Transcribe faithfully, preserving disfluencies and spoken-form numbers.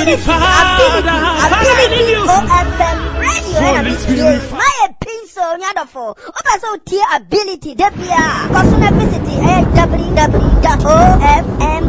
ability, ability, O F M radio. My pencil, yadafo. Opa so tier ability, debia. Cosuna visit w w w dot o f m